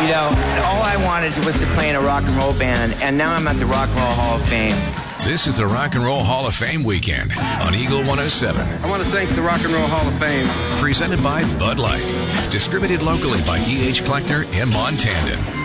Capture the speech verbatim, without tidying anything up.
You know, all I wanted was to play in a rock and roll band, and now I'm at the Rock and Roll Hall of Fame. This is the Rock and Roll Hall of Fame weekend on Eagle one oh seven. I want to thank the Rock and Roll Hall of Fame. Presented by Bud Light. Distributed locally by E H Kleckner and Montandon.